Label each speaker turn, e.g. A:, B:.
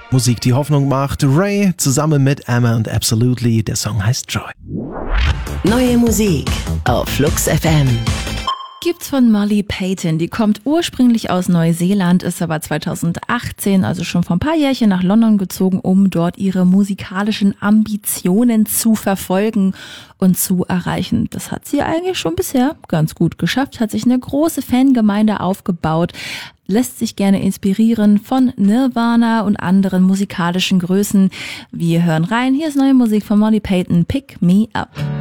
A: Musik, die Hoffnung macht. Ray zusammen mit Emma und Absolutely. Der Song heißt Joy.
B: Neue Musik auf Flux FM.
C: Gibt's von Molly Payton. Die kommt ursprünglich aus Neuseeland, ist aber 2018, also schon vor ein paar Jährchen, nach London gezogen, um dort ihre musikalischen Ambitionen zu verfolgen und zu erreichen. Das hat sie eigentlich schon bisher ganz gut geschafft, hat sich eine große Fangemeinde aufgebaut, lässt sich gerne inspirieren von Nirvana und anderen musikalischen Größen. Wir hören rein. Hier ist neue Musik von Molly Payton, Pick Me Up.